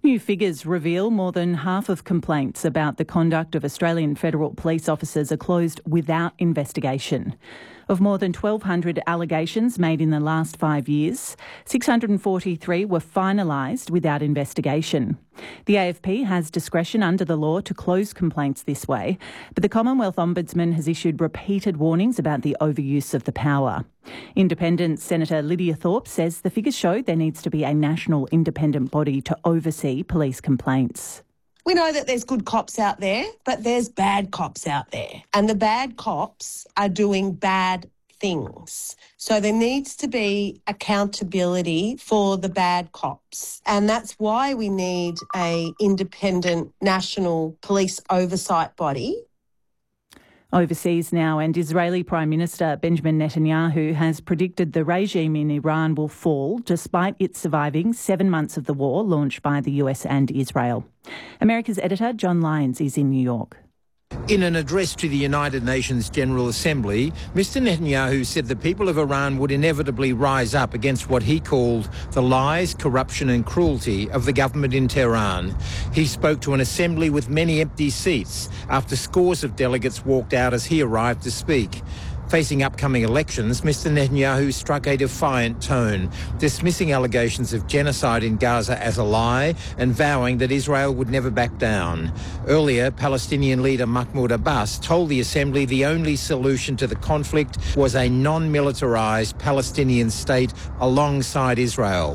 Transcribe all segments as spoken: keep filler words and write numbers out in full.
New figures reveal more than half of complaints about the conduct of Australian federal police officers are closed without investigation. Of more than twelve hundred allegations made in the last five years, six hundred forty-three were finalised without investigation. The A F P has discretion under the law to close complaints this way, but the Commonwealth Ombudsman has issued repeated warnings about the overuse of the power. Independent Senator Lydia Thorpe says the figures show there needs to be a national independent body to oversee police complaints. We know that there's good cops out there, but there's bad cops out there. And the bad cops are doing bad things. So there needs to be accountability for the bad cops. And that's why we need an independent national police oversight body. Overseas now, and Israeli Prime Minister Benjamin Netanyahu has predicted the regime in Iran will fall despite it surviving seven months of the war launched by the U S and Israel. America's editor John Lyons is in New York. In an address to the United Nations General Assembly, Mister Netanyahu said the people of Iran would inevitably rise up against what he called the lies, corruption and cruelty of the government in Tehran. He spoke to an assembly with many empty seats after scores of delegates walked out as he arrived to speak. Facing upcoming elections, Mister Netanyahu struck a defiant tone, dismissing allegations of genocide in Gaza as a lie and vowing that Israel would never back down. Earlier, Palestinian leader Mahmoud Abbas told the Assembly the only solution to the conflict was a non-militarised Palestinian state alongside Israel.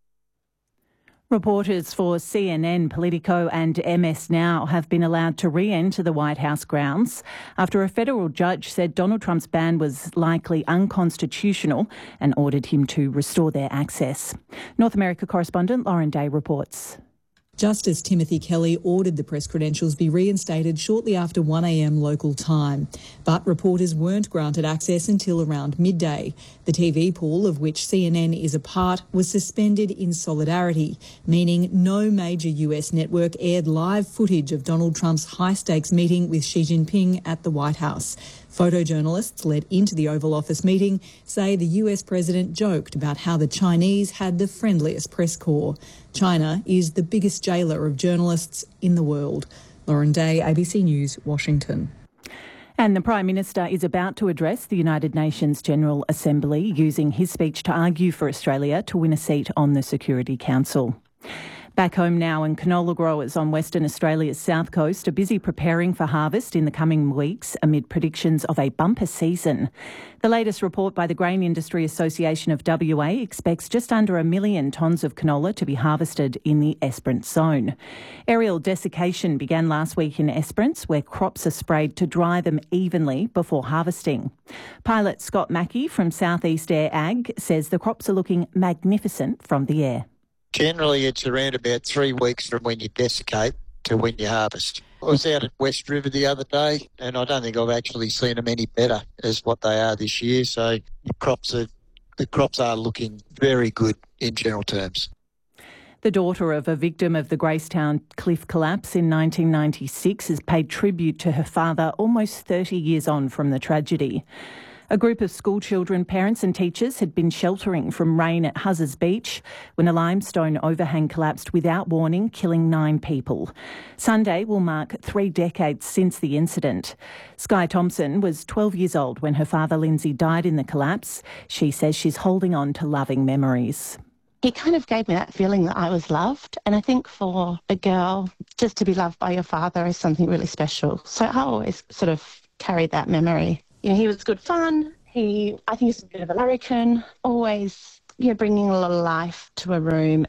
Reporters for C N N, Politico and M S Now have been allowed to re-enter the White House grounds after a federal judge said Donald Trump's ban was likely unconstitutional and ordered him to restore their access. North America correspondent Lauren Day reports. Justice Timothy Kelly ordered the press credentials be reinstated shortly after one a m local time, but reporters weren't granted access until around midday. The T V pool, of which C N N is a part, was suspended in solidarity, meaning no major U S network aired live footage of Donald Trump's high-stakes meeting with Xi Jinping at the White House. Photojournalists led into the Oval Office meeting say the U S president joked about how the Chinese had the friendliest press corps. China is the biggest jailer of journalists in the world. Lauren Day, A B C News, Washington. And the Prime Minister is about to address the United Nations General Assembly, using his speech to argue for Australia to win a seat on the Security Council. Back home now, and canola growers on Western Australia's south coast are busy preparing for harvest in the coming weeks amid predictions of a bumper season. The latest report by the Grain Industry Association of W A expects just under a million tonnes of canola to be harvested in the Esperance zone. Aerial desiccation began last week in Esperance, where crops are sprayed to dry them evenly before harvesting. Pilot Scott Mackey from South East Air Ag says the crops are looking magnificent from the air. Generally, it's around about three weeks from when you desiccate to when you harvest. I was out at West River the other day, and I don't think I've actually seen them any better as what they are this year. So the crops are the crops are looking very good in general terms. The daughter of a victim of the Gracetown cliff collapse in nineteen ninety-six has paid tribute to her father almost thirty years on from the tragedy. A group of school children, parents and teachers had been sheltering from rain at Huzzers Beach when a limestone overhang collapsed without warning, killing nine people. Sunday will mark three decades since the incident. Sky Thompson was twelve years old when her father Lindsay died in the collapse. She says she's holding on to loving memories. He kind of gave me that feeling that I was loved. And I think for a girl, just to be loved by your father is something really special. So I always sort of carried that memory. You know, he was good fun. He, I think he's a bit of a larrikin, always, you know, bringing a lot of life to a room.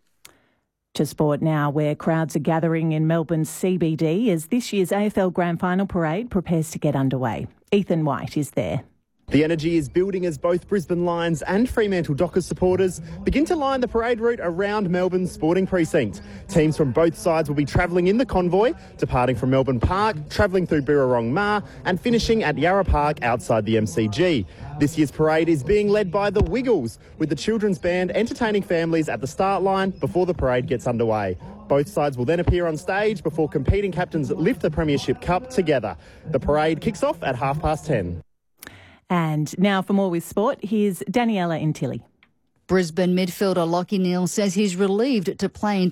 To sport now, where crowds are gathering in Melbourne's C B D as this year's A F L Grand Final parade prepares to get underway. Ethan White is there. The energy is building as both Brisbane Lions and Fremantle Dockers supporters begin to line the parade route around Melbourne's sporting precinct. Teams from both sides will be travelling in the convoy, departing from Melbourne Park, travelling through Birrarong Ma and finishing at Yarra Park outside the M C G. This year's parade is being led by the Wiggles, with the children's band entertaining families at the start line before the parade gets underway. Both sides will then appear on stage before competing captains lift the Premiership Cup together. The parade kicks off at half past ten. And now for more with sport, here's Daniela Intilli. Brisbane midfielder Lachie Neale says he's relieved to play in